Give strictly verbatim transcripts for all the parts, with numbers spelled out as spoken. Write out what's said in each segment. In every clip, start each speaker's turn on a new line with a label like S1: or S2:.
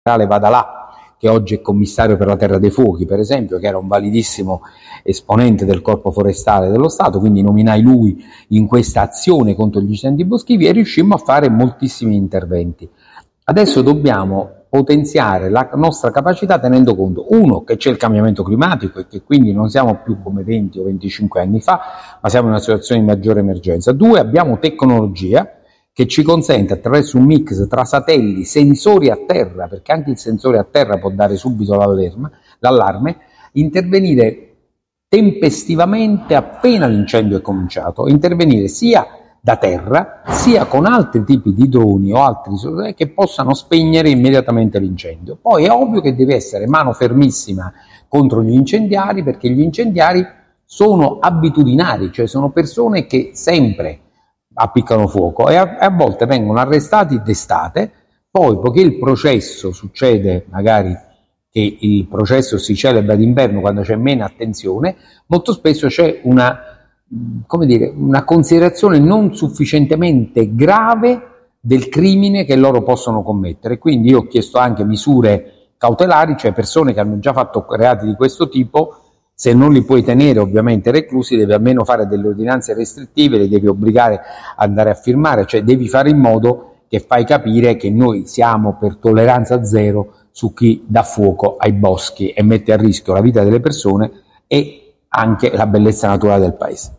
S1: generale Vadalà, che oggi è commissario per la terra dei fuochi, per esempio, che era un validissimo esponente del Corpo Forestale dello Stato, quindi nominai lui in questa azione contro gli incendi boschivi e riuscimmo a fare moltissimi interventi. Adesso dobbiamo potenziare la nostra capacità tenendo conto, uno, che c'è il cambiamento climatico e che quindi non siamo più come venti o venticinque anni fa, ma siamo in una situazione di maggiore emergenza. Due, abbiamo tecnologia che ci consente, attraverso un mix tra satelliti, sensori a terra, perché anche il sensore a terra può dare subito l'allarme, l'allarme intervenire tempestivamente appena l'incendio è cominciato, intervenire sia da terra sia con altri tipi di droni o altri che possano spegnere immediatamente l'incendio. Poi è ovvio che deve essere mano fermissima contro gli incendiari, perché gli incendiari sono abitudinari, cioè sono persone che sempre appiccano fuoco e a, a volte vengono arrestati d'estate, poi poiché il processo succede magari che il processo si celebra d'inverno quando c'è meno attenzione, molto spesso c'è una, come dire, una considerazione non sufficientemente grave del crimine che loro possono commettere. Quindi io ho chiesto anche misure cautelari, cioè persone che hanno già fatto reati di questo tipo, se non li puoi tenere ovviamente reclusi, devi almeno fare delle ordinanze restrittive, li devi obbligare ad andare a firmare, cioè devi fare in modo che fai capire che noi siamo per tolleranza zero su chi dà fuoco ai boschi e mette a rischio la vita delle persone e anche la bellezza naturale del paese.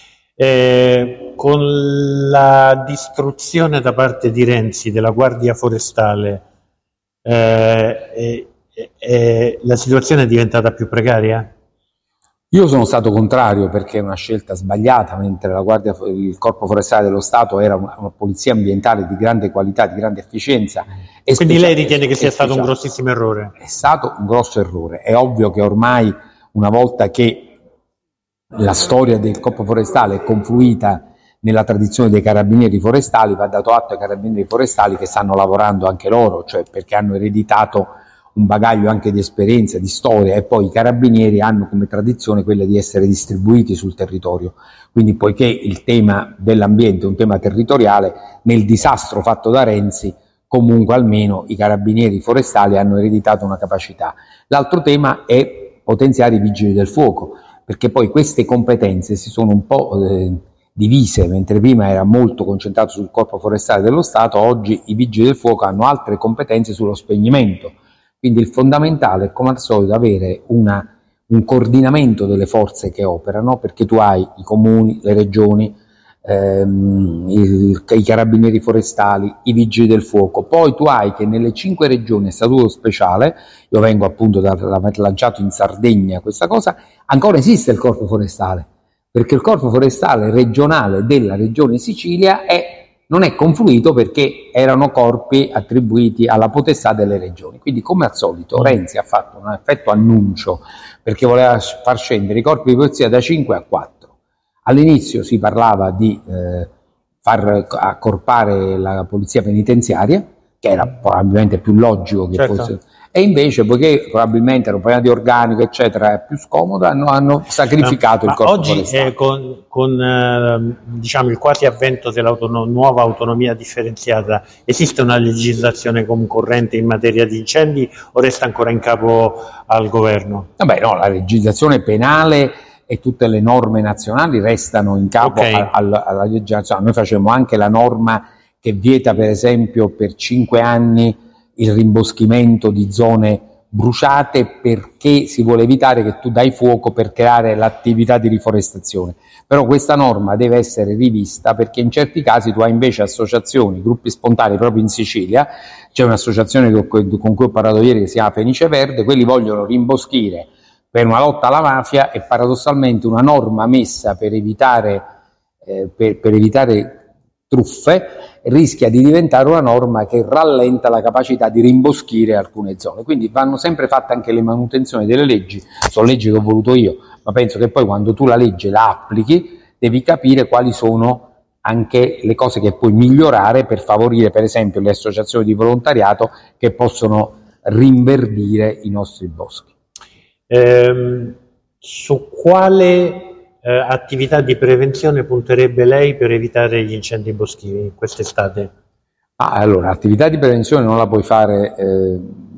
S2: Eh, con la distruzione da parte di Renzi della Guardia Forestale, eh, eh, eh, la situazione è diventata più precaria?
S1: Io sono stato contrario perché è una scelta sbagliata, mentre la Guardia, il Corpo Forestale dello Stato era una, una polizia ambientale di grande qualità, di grande efficienza.
S2: E quindi lei ritiene che sia stato un grossissimo errore?
S1: È stato un grosso errore. È ovvio che ormai, una volta che la storia del Corpo Forestale è confluita nella tradizione dei carabinieri forestali, va dato atto ai carabinieri forestali che stanno lavorando anche loro, cioè perché hanno ereditato un bagaglio anche di esperienza, di storia, e poi i carabinieri hanno come tradizione quella di essere distribuiti sul territorio. Quindi, poiché il tema dell'ambiente è un tema territoriale, nel disastro fatto da Renzi comunque almeno i carabinieri forestali hanno ereditato una capacità. L'altro tema è potenziare i vigili del fuoco, perché poi queste competenze si sono un po' eh, divise, mentre prima era molto concentrato sul Corpo Forestale dello Stato, oggi i vigili del fuoco hanno altre competenze sullo spegnimento. Quindi il fondamentale è, come al solito, avere una, un coordinamento delle forze che operano, perché tu hai i comuni, le regioni, ehm, il, i carabinieri forestali, i vigili del fuoco, poi tu hai che nelle cinque regioni a statuto speciale, io vengo appunto da aver lanciato in Sardegna questa cosa, ancora esiste il Corpo Forestale, perché il Corpo Forestale regionale della regione Sicilia è non è confluito perché erano corpi attribuiti alla potestà delle regioni. Quindi, come al solito, Renzi ha fatto un effetto annuncio perché voleva far scendere i corpi di polizia da cinque a quattro. All'inizio si parlava di eh, far accorpare la polizia penitenziaria, che era probabilmente più logico che
S2: certo.
S1: fosse, e invece, poiché probabilmente era un problema di organico eccetera, è più scomodo, hanno, hanno sacrificato
S2: no,
S1: il corpo
S2: oggi
S1: forestale.
S2: Eh, con, con eh, diciamo il quasi avvento della nuova autonomia differenziata, esiste una legislazione concorrente in materia di incendi o resta ancora in capo al governo?
S1: Vabbè, no, la legislazione penale e tutte le norme nazionali restano in capo
S2: okay.
S1: a, a, alla legislazione. Noi facciamo anche la norma che vieta, per esempio, per cinque anni il rimboschimento di zone bruciate, perché si vuole evitare che tu dai fuoco per creare l'attività di riforestazione. Però questa norma deve essere rivista, perché in certi casi tu hai invece associazioni, gruppi spontanei, proprio in Sicilia c'è un'associazione con cui ho parlato ieri che si chiama Fenice Verde, quelli vogliono rimboschire per una lotta alla mafia e paradossalmente una norma messa per evitare, eh, per, per evitare truffe rischia di diventare una norma che rallenta la capacità di rimboschire alcune zone. Quindi vanno sempre fatte anche le manutenzioni delle leggi, sono leggi che ho voluto io, ma penso che poi quando tu la legge la applichi devi capire quali sono anche le cose che puoi migliorare per favorire, per esempio, le associazioni di volontariato che possono rinverdire i nostri boschi.
S2: Ehm, su quale Eh, attività di prevenzione punterebbe lei per evitare gli incendi boschivi quest'estate?
S1: Ah, allora, attività di prevenzione non la puoi fare eh,